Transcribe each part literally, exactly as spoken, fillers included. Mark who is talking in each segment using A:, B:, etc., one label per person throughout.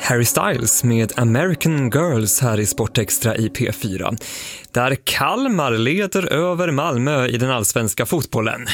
A: Harry Styles med American Girls här i Sportextra i P fyra. Där Kalmar leder över Malmö i den allsvenska fotbollen.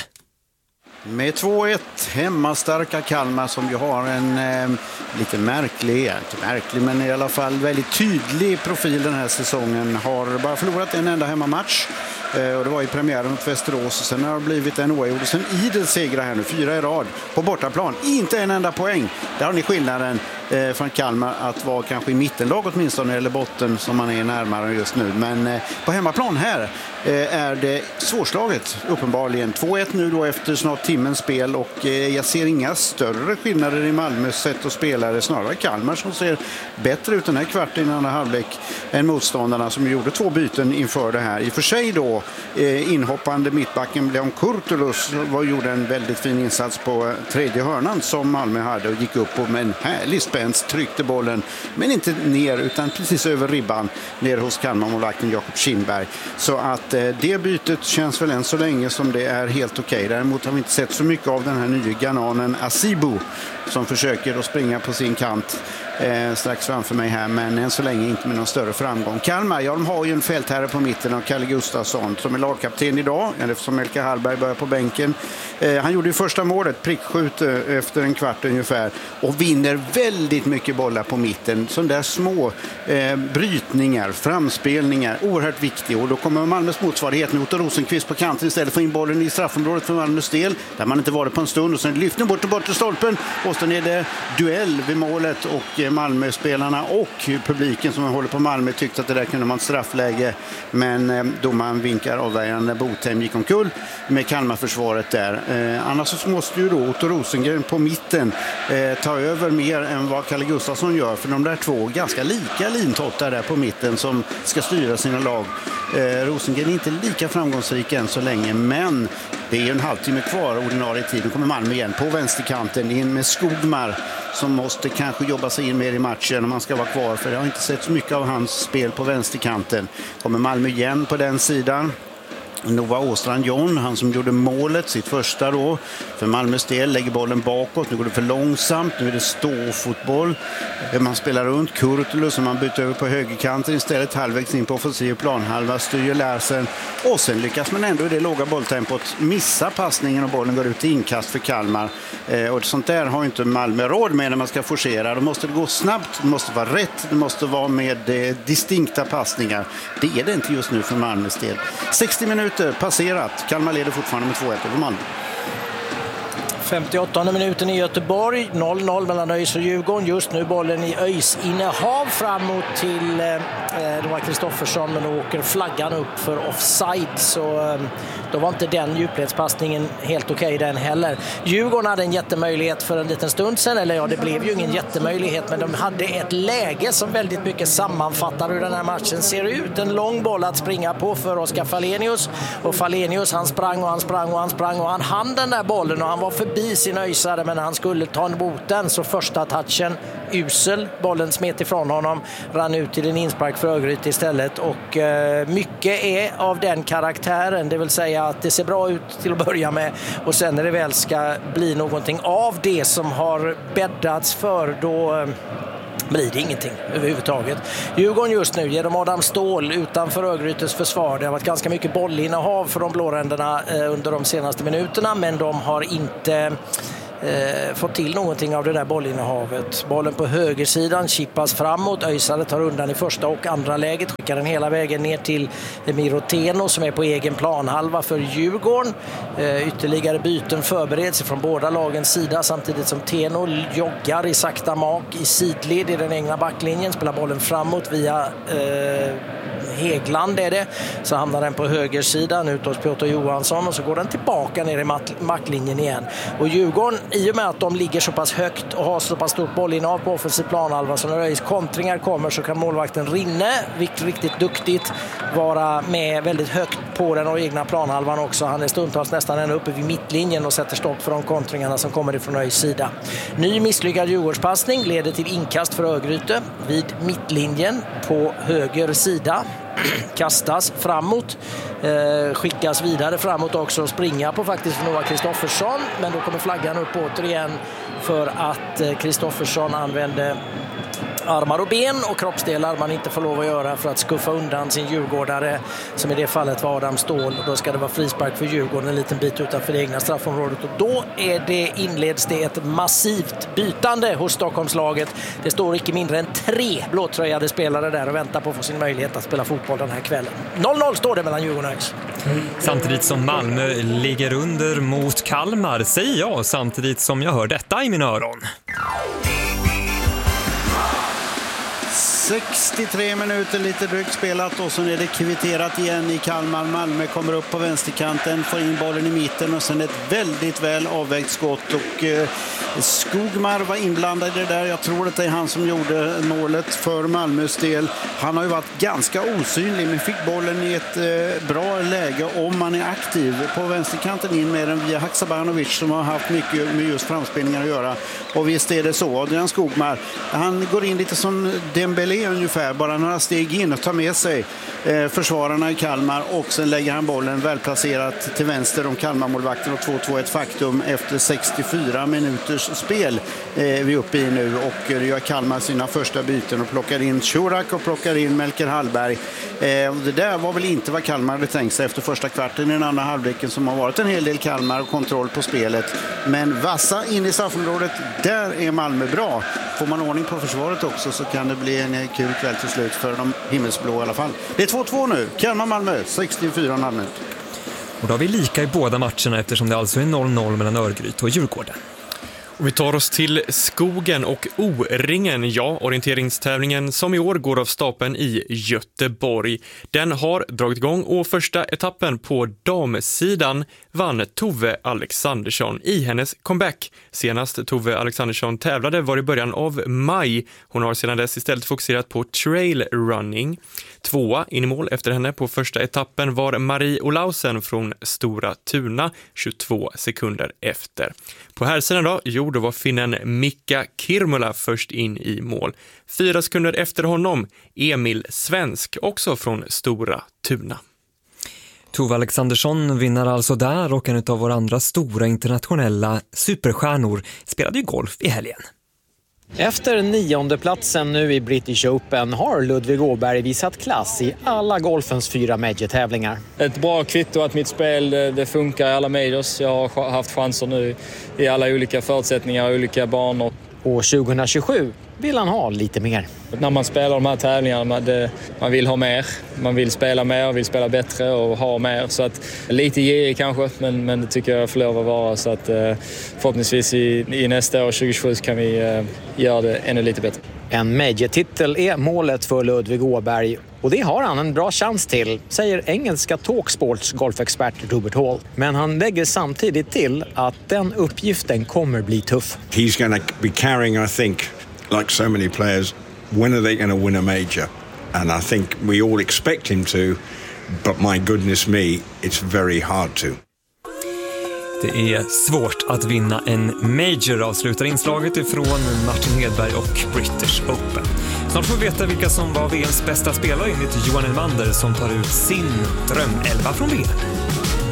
B: Med två ett hemmastarka Kalmar som ju har en eh, lite märklig, inte märklig men i alla fall väldigt tydlig profil den här säsongen. Har bara förlorat en enda hemmamatch. Eh, och det var i premiären mot Västerås. Sen har det blivit en oavgjord. Sen idel segrar här nu, fyra i rad på bortaplan. Inte en enda poäng. Där har ni skillnaden eh, från Kalmar att vara kanske i mittenlag åtminstone eller botten som man är närmare just nu. Men eh, på hemmaplan här eh, är det svårslaget uppenbarligen. två ett nu då efter snart timmens spel och eh, jag ser inga större skillnader i Malmös sätt att spela. Det är snarare Kalmar som ser bättre ut den här kvarten i andra halvlek än motståndarna som gjorde två byten inför det här. I och för sig då eh, inhoppande mittbacken Leon Kurtulus var, gjorde en väldigt fin insats på tredje hörnan som Malmö hade och gick upp på med en härlig spänst, tryckte bollen men inte ner utan precis över ribban ner hos Kalmar-målvakten Jakob Kindberg. Så att eh, det bytet känns väl än så länge som det är helt okej. Däremot har vi inte sett så mycket av den här nya gananen Asibu som försöker att springa på sin kant eh, strax framför mig här, men än så länge inte med någon större framgång. Kalmar, ja, de har ju en fältherre på mitten av Kalle Gustafsson som är lagkapten idag, eller som Melke Hallberg börjar på bänken. Eh, han gjorde ju första målet, prickskjut efter en kvart ungefär och vinner väldigt mycket bollar på mitten. Sådana där små eh, brytningar, framspelningar, oerhört viktigt. Och då kommer Malmös motsvarighet nu, Otto Rosenqvist på kanten istället för in bollen i straffområdet för Malmös del, där man inte varit på en stund, och sen lyfter bort och bort till stolpen och sen är det duell vid målet och Malmö-spelarna och publiken som håller på Malmö tyckte att det där kunde man straffläge, men eh, domaren vinkar avvärjande. Botheim gick omkull med Kalmar-försvaret där. Eh, annars så måste ju då Otto Rosengren på mitten eh, ta över mer än vad Kalle Gustafsson gör, för de där två ganska lika lintottar där på mitten som ska styra sina lag. Eh, Rosengren är inte lika framgångsrik än så länge, men det är en halvtimme kvar ordinarie tid. Nu kommer Malmö igen på vänsterkanten in med Skogmar som måste kanske jobba sig in mer i matchen om man ska vara kvar, för jag har inte sett så mycket av hans spel på vänsterkanten. Kommer Malmö igen på den sidan. Nova Åstrand John, han som gjorde målet, sitt första då för Malmös del, lägger bollen bakåt. Nu går det för långsamt, nu är det ståfotboll. Man spelar runt Kurtulus som man byter över på högerkanten istället, halvvägs in på offensiv planhalva, styr Larsen och sen lyckas man ändå i det låga bolltempot missa passningen och bollen går ut i inkast för Kalmar. Eh, och sånt där har inte Malmö råd med när man ska forcera. Då måste det gå snabbt, det måste vara rätt, det måste vara med eh, distinkta passningar. Det är det inte just nu för Malmös del. sextio minuter passerat. Kalmar leder fortfarande med två ett över Malmö.
C: femtioåttonde minuten i Göteborg, noll noll mellan ÖIS och Djurgården. Just nu bollen i ÖIS innehav framåt till eh, Noah Kristoffersson, men då åker flaggan upp för offside, så eh, då var inte den djupledspassningen helt okej den heller. Djurgården hade en jättemöjlighet för en liten stund sedan, eller ja, det blev ju ingen jättemöjlighet, men de hade ett läge som väldigt mycket sammanfattar hur den här matchen ser ut. En lång boll att springa på för Oskar Falenius, och Falenius han sprang och han sprang och han sprang och han hann den där bollen och han var förbi sin öjsare, men han skulle ta emot den, så första touchen usel, bollen smet ifrån honom, rann ut till en inspark för Örgryte istället, och eh, mycket är av den karaktären, det vill säga att det ser bra ut till att börja med, och sen när det väl ska bli någonting av det som har bäddats för, då eh, blir det ingenting överhuvudtaget. Djurgården just nu genom Adam Ståhl utanför Örgrytes försvar. Det har varit ganska mycket bollinnehav för de blåränderna eh, under de senaste minuterna, men de har inte eh, fått till någonting av det där bollinnehavet. Bollen på högersidan chippas framåt. Öjsare tar undan i första och andra läget. Skickar den hela vägen ner till Miro Teno som är på egen planhalva för Djurgården. Eh, ytterligare byten förbereds från båda lagens sida samtidigt som Teno joggar i sakta mak i sidled i den egna backlinjen. Spelar bollen framåt via eh, Hegland är det. Så hamnar den på högersidan ut hos Piotr Johansson och så går den tillbaka ner i macklinjen igen. Och Djurgården, i och med att de ligger så pass högt och har så pass stort bollinnehav på offensiv planhalva, så när ÖIS kontringar kommer så kan målvakten Rinne, vilket riktigt duktigt, vara med väldigt högt på den och egna planhalvan också. Han är stundtals nästan ända uppe vid mittlinjen och sätter stopp för de kontringarna som kommer ifrån ÖIS sida. Ny misslyckad Djurgårdspassning leder till inkast för Örgryte vid mittlinjen på höger sida. Kastas framåt, eh, skickas vidare framåt också och springa på faktiskt för Noah Kristoffersson, men då kommer flaggan upp återigen för att Kristoffersson eh, använde armar och ben och kroppsdelar man inte får lov att göra för att skuffa undan sin djurgårdare, som i det fallet var Adam Ståhl. Då ska det vara frispark för Djurgården en liten bit utanför det egna straffområdet, och då är det, inleds det ett massivt bytande hos Stockholmslaget. Det står inte mindre än tre blåtröjade spelare där och väntar på att få sin möjlighet att spela fotboll den här kvällen. noll noll står det mellan Djurgården och ÖIS.
A: Samtidigt som Malmö ligger under mot Kalmar, säger jag samtidigt som jag hör detta i mina öron.
B: sextiotre minuter lite drygt spelat och så är det kvitterat igen i Kalmar. Malmö kommer upp på vänsterkanten, får in bollen i mitten och sen ett väldigt väl avvägt skott, och eh, Skogmar var inblandad i det där. Jag tror att det är han som gjorde målet för Malmös del. Han har ju varit ganska osynlig men fick bollen i ett eh, bra läge om man är aktiv på vänsterkanten in med den via Haksabanovic som har haft mycket med just framspelningar att göra. Och visst är det så. Adrian Skogmar, han går in lite som Dembélé ungefär, bara några steg in och tar med sig eh, försvararna i Kalmar, och sen lägger han bollen välplacerat till vänster om Kalmar-målvakten, och två två ett faktum efter sextiofyra minuters spel eh, vi är uppe i nu, och eh, gör Kalmar sina första byten och plockar in Shurak och plockar in Melker Hallberg. Eh, det där var väl inte vad Kalmar hade tänkt sig efter första kvarten i den andra halvleken, som har varit en hel del Kalmar och kontroll på spelet, men vassa in i straffområdet, där är Malmö bra. Får man ordning på försvaret också så kan det bli en kul kväll till slut för de himmelsblå i alla fall. Det är två två nu, Kalmar-Malmö, sextiofyra komma fem minut.
A: Och då har vi lika i båda matcherna eftersom det alltså är noll noll mellan Örgryte och Djurgården.
D: Och vi tar oss till Skogen och O-ringen, ja, orienteringstävlingen som i år går av stapeln i Göteborg. Den har dragit igång och första etappen på damsidan vann Tove Alexandersson i hennes comeback. Senast Tove Alexandersson tävlade var i början av maj. Hon har sedan dess istället fokuserat på trail running. Tvåa in i mål efter henne på första etappen var Marie Olausen från Stora Tuna, tjugotvå sekunder efter. På här sidan då, jo, då var finnen Mika Kirmula först in i mål. Fyra sekunder efter honom Emil Svensk, också från Stora Tuna.
A: Tove Alexandersson vinner alltså där, och en av våra andra stora internationella superstjärnor spelade ju golf i helgen.
E: Efter nionde platsen nu i British Open har Ludvig Åberg visat klass i alla golfens fyra major-tävlingar.
F: Ett bra kvitto att mitt spel det, det funkar i alla majors. Jag har haft chanser nu i alla olika förutsättningar och olika banor.
E: Och tjugohundratjugosju vill han ha lite mer.
F: När man spelar de här tävlingarna, det, man vill ha mer. Man vill spela mer, vill spela bättre och ha mer. Så att, lite girig kanske, men, men det tycker jag får lov att vara. Så att, eh, förhoppningsvis i, i nästa år, tjugohundratjugosju, så kan vi eh, göra det ännu lite bättre.
E: En major-titel är målet för Ludvig Åberg, och det har han en bra chans till, säger engelska Talksports golfexpert Robert Hall. Men han lägger samtidigt till att den uppgiften kommer bli tuff.
G: He's going to be carrying, I think, like so many players, when are they going to win a major? And I think we all expect him to, but my goodness me, it's very hard to.
A: Det är svårt att vinna en major, avslutar inslaget ifrån Martin Hedberg och British Open. Snart får vi veta vilka som var V M:s bästa spelare enligt Johan Elmander, som tar ut sin drömelva från V M.